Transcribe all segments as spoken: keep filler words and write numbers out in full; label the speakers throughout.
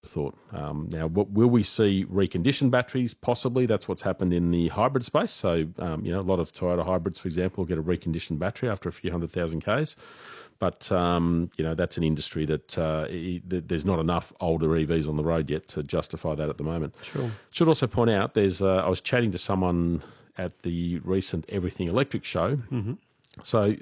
Speaker 1: have thought. Um, now, what, will we see reconditioned batteries? Possibly. That's what's happened in the hybrid space. So, um, you know, a lot of Toyota hybrids, for example, will get a reconditioned battery after a few hundred thousand Ks. But, um, you know, that's an industry that uh, e- there's not enough older E Vs on the road yet to justify that at the moment.
Speaker 2: Sure.
Speaker 1: Should also point out, there's. Uh, I was chatting to someone at the recent Everything Electric show.
Speaker 2: Mm-hmm.
Speaker 1: So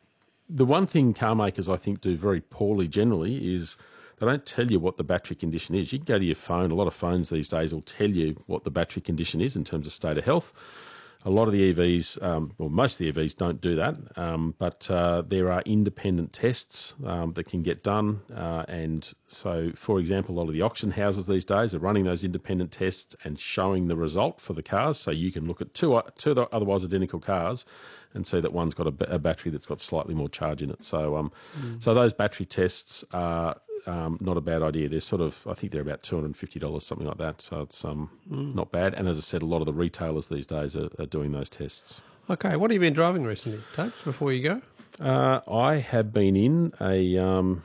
Speaker 1: the one thing car makers, I think, do very poorly generally is they don't tell you what the battery condition is. You can go to your phone. A lot of phones these days will tell you what the battery condition is in terms of state of health. A lot of the E Vs, um, well, most of the E Vs don't do that, um, but uh, there are independent tests um, that can get done. Uh, and so, for example, a lot of the auction houses these days are running those independent tests and showing the result for the cars. So you can look at two, two otherwise identical cars and see that one's got a, a battery that's got slightly more charge in it. So, um, mm. so those battery tests are um, not a bad idea. They're sort of, I think they're about two hundred fifty dollars, something like that. So it's um, mm. not bad. And as I said, a lot of the retailers these days are, are doing those tests.
Speaker 2: Okay, what have you been driving recently, Topes, before you go?
Speaker 1: Uh, I have been in a um,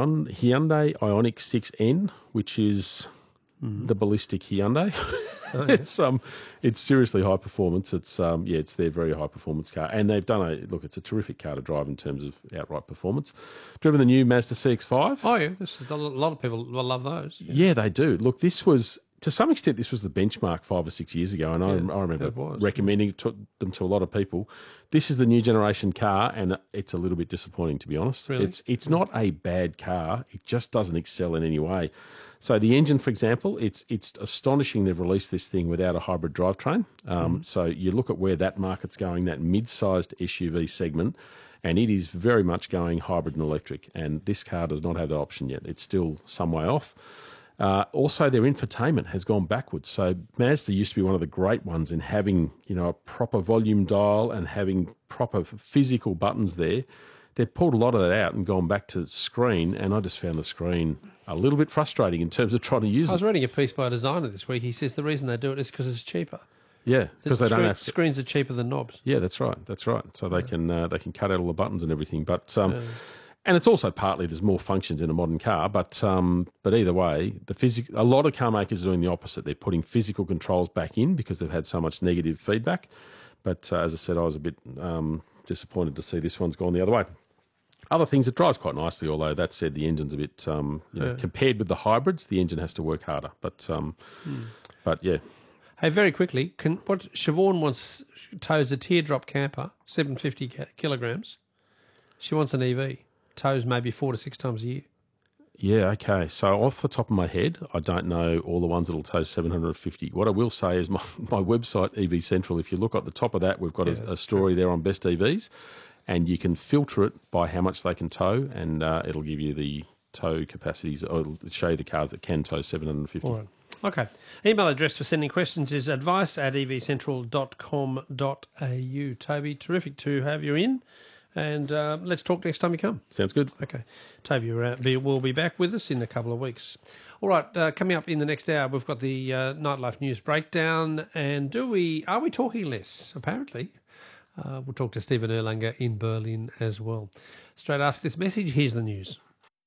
Speaker 1: Hyundai Ioniq six N, which is mm. the ballistic Hyundai. Oh, yeah. It's um, it's seriously high performance. It's um, yeah, it's their very high performance car, and they've done a look. It's a terrific car to drive in terms of outright performance. Driven the new Mazda C X five.
Speaker 2: Oh yeah, this is, a lot of people will love those.
Speaker 1: Yeah. yeah, they do. Look, this was to some extent this was the benchmark five or six years ago, and yeah, I, I remember was, recommending yeah. to, them to a lot of people. This is the new generation car, and it's a little bit disappointing, to be honest.
Speaker 2: Really?
Speaker 1: It's it's not a bad car. It just doesn't excel in any way. So the engine, for example, it's it's astonishing they've released this thing without a hybrid drivetrain. Um, mm. So you look at where that market's going, that mid-sized S U V segment, and it is very much going hybrid and electric. And this car does not have that option yet. It's still some way off. Uh, also, their infotainment has gone backwards. So Mazda used to be one of the great ones in having, you know, a proper volume dial and having proper physical buttons there. They've pulled a lot of that out and gone back to screen, and I just found the screen a little bit frustrating in terms of trying to use it.
Speaker 2: I was reading a piece by a designer this week. He says the reason they do it is because it's cheaper.
Speaker 1: Yeah, because they
Speaker 2: screen,
Speaker 1: don't have to,
Speaker 2: screens are cheaper than knobs.
Speaker 1: Yeah, that's right. That's right. So they yeah. can uh, they can cut out all the buttons and everything. But um,
Speaker 2: yeah.
Speaker 1: and it's also partly there's more functions in a modern car. But um, but either way, the physic a lot of car makers are doing the opposite. They're putting physical controls back in because they've had so much negative feedback. But uh, as I said, I was a bit um, disappointed to see this one's gone the other way. Other things, it drives quite nicely, although that said, the engine's a bit, um, you know,
Speaker 2: yeah.
Speaker 1: compared with the hybrids, the engine has to work harder. But, um, mm. but yeah.
Speaker 2: Hey, very quickly, can, what Siobhan wants, tows a teardrop camper, seven hundred fifty kilograms. She wants an E V, tows maybe four to six times a year.
Speaker 1: Yeah, okay. So off the top of my head, I don't know all the ones that'll tow seven hundred fifty. What I will say is my, my website, E V Central, if you look at the top of that, we've got yeah, a, a story true. there on best E Vs. And you can filter it by how much they can tow, and uh, it'll give you the tow capacities, or it'll show you the cars that can tow seven hundred fifty.
Speaker 2: All right. Okay. Email address for sending questions is advice at e v central dot com dot a u. Toby, terrific to have you in, and uh, let's talk next time you come.
Speaker 1: Sounds good.
Speaker 2: Okay. Toby will be back with us in a couple of weeks. All right, uh, coming up in the next hour, we've got the uh, Nightlife News Breakdown, and do we are we talking less? Apparently. Uh, we'll talk to Stephen Erlanger in Berlin as well. Straight after this message, here's the news.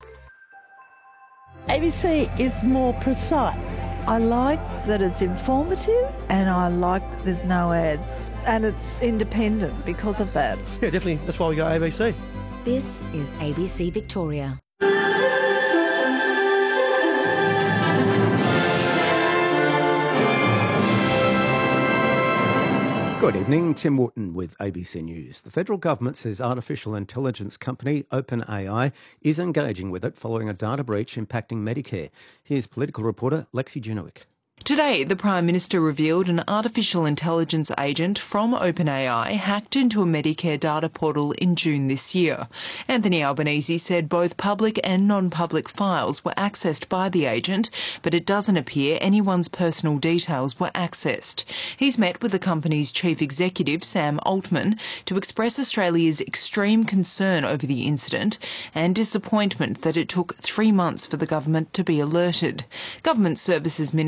Speaker 3: A B C is more precise.
Speaker 4: I like that it's informative, and I like that there's no ads.
Speaker 3: And it's independent because of that.
Speaker 5: Yeah, definitely. That's why we got A B C.
Speaker 6: This is A B C Victoria.
Speaker 7: Good evening, Tim Wharton with A B C News. The federal government says artificial intelligence company OpenAI is engaging with it following a data breach impacting Medicare. Here's political reporter Lexi Junowick.
Speaker 8: Today, the Prime Minister revealed an artificial intelligence agent from OpenAI hacked into a Medicare data portal in June this year. Anthony Albanese said both public and non-public files were accessed by the agent, but it doesn't appear anyone's personal details were accessed. He's met with the company's chief executive, Sam Altman, to express Australia's extreme concern over the incident and disappointment that it took three months for the government to be alerted. Government Services Minister Kate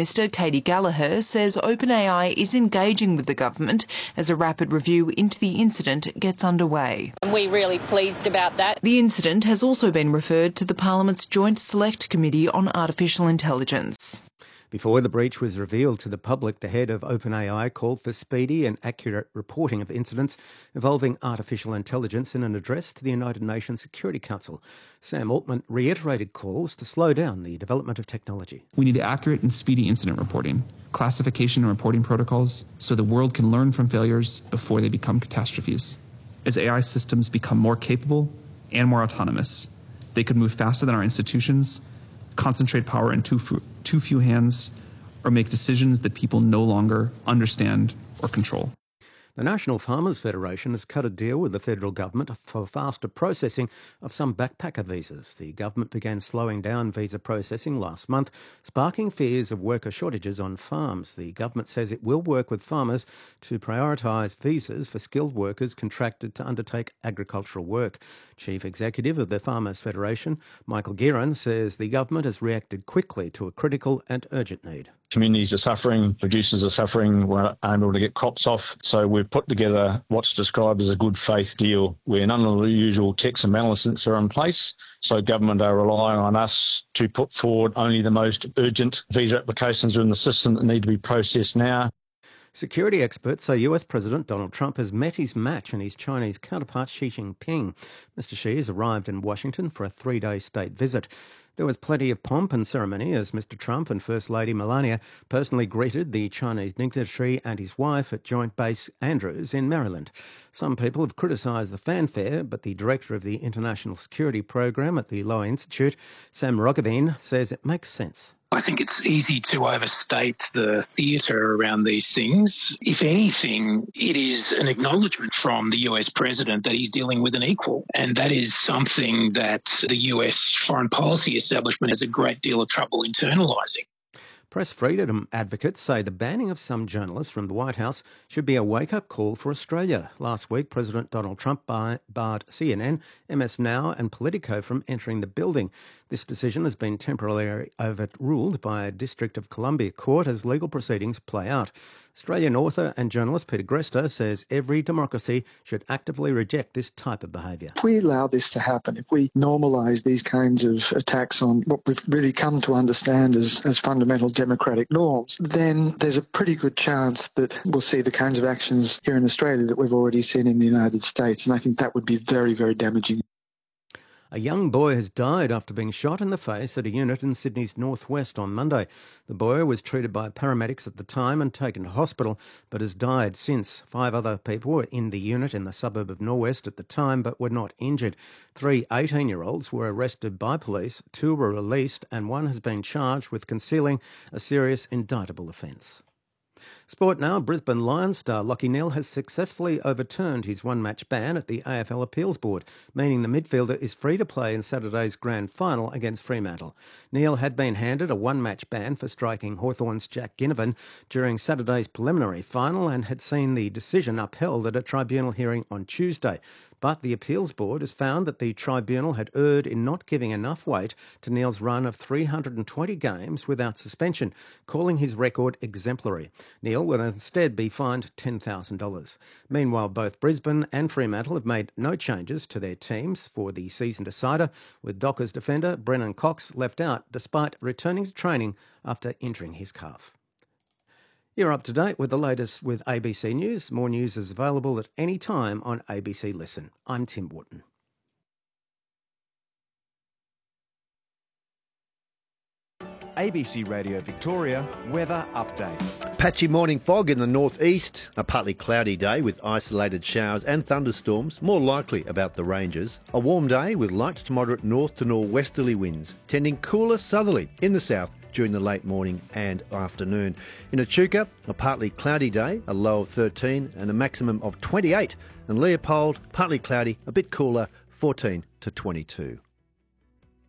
Speaker 8: Katie Gallagher says OpenAI is engaging with the government as a rapid review into the incident gets underway.
Speaker 9: And we're really pleased about that.
Speaker 8: The incident has also been referred to the Parliament's Joint Select Committee on Artificial Intelligence.
Speaker 7: Before the breach was revealed to the public, the head of OpenAI called for speedy and accurate reporting of incidents involving artificial intelligence in an address to the United Nations Security Council. Sam Altman reiterated calls to slow down the development of technology.
Speaker 10: We need accurate and speedy incident reporting, classification and reporting protocols, so the world can learn from failures before they become catastrophes. As A I systems become more capable and more autonomous, they could move faster than our institutions, concentrate power in too few, too few hands, or make decisions that people no longer understand or control.
Speaker 7: The National Farmers Federation has cut a deal with the federal government for faster processing of some backpacker visas. The government began slowing down visa processing last month, sparking fears of worker shortages on farms. The government says it will work with farmers to prioritise visas for skilled workers contracted to undertake agricultural work. Chief Executive of the Farmers Federation, Michael Guerin, says the government has reacted quickly to a critical and urgent need.
Speaker 11: Communities are suffering, producers are suffering, we're unable to get crops off. So we've put together what's described as a good faith deal where none of the usual checks and balances are in place. So government are relying on us to put forward only the most urgent visa applications are in the system that need to be processed now.
Speaker 7: Security experts say U S President Donald Trump has met his match in his Chinese counterpart Xi Jinping. Mister Xi has arrived in Washington for a three-day state visit. There was plenty of pomp and ceremony as Mister Trump and First Lady Melania personally greeted the Chinese dignitary and his wife at Joint Base Andrews in Maryland. Some people have criticised the fanfare, but the director of the International Security Program at the Lowy Institute, Sam Roggeveen, says it makes sense.
Speaker 12: I think it's easy to overstate the theatre around these things. If anything, it is an acknowledgement from the U S president that he's dealing with an equal. And that is something that the U S foreign policy establishment has a great deal of trouble internalising.
Speaker 7: Press freedom advocates say the banning of some journalists from the White House should be a wake-up call for Australia. Last week, President Donald Trump barred C N N, M S Now and Politico from entering the building. This decision has been temporarily overruled by a District of Columbia court as legal proceedings play out. Australian author and journalist Peter Gresta says every democracy should actively reject this type of behaviour.
Speaker 13: If we allow this to happen, if we normalise these kinds of attacks on what we've really come to understand as, as fundamental democratic norms, then there's a pretty good chance that we'll see the kinds of actions here in Australia that we've already seen in the United States. And I think that would be very, very damaging.
Speaker 7: A young boy has died after being shot in the face at a unit in Sydney's northwest on Monday. The boy was treated by paramedics at the time and taken to hospital, but has died since. Five other people were in the unit in the suburb of Norwest at the time, but were not injured. Three eighteen-year-olds were arrested by police, two were released, and one has been charged with concealing a serious indictable offence. Sport now. Brisbane Lions star Lachie Neale has successfully overturned his one-match ban at the A F L Appeals Board, meaning the midfielder is free to play in Saturday's grand final against Fremantle. Neale had been handed a one-match ban for striking Hawthorn's Jack Ginnivan during Saturday's preliminary final and had seen the decision upheld at a tribunal hearing on Tuesday. But the Appeals Board has found that the tribunal had erred in not giving enough weight to Neale's run of three hundred twenty games without suspension, calling his record exemplary. Neale will instead be fined ten thousand dollars. Meanwhile, both Brisbane and Fremantle have made no changes to their teams for the season decider, with Dockers defender Brennan Cox left out despite returning to training after injuring his calf. You're up to date with the latest with A B C News. More news is available at any time on A B C Listen. I'm Tim Wharton.
Speaker 14: A B C Radio Victoria weather update.
Speaker 15: Patchy morning fog in the northeast, a partly cloudy day with isolated showers and thunderstorms, more likely about the ranges. A warm day with light to moderate north to northwesterly winds, tending cooler southerly in the south during the late morning and afternoon. In Echuca, a partly cloudy day, a low of thirteen and a maximum of twenty-eight. And Leopold, partly cloudy, a bit cooler, fourteen to twenty-two.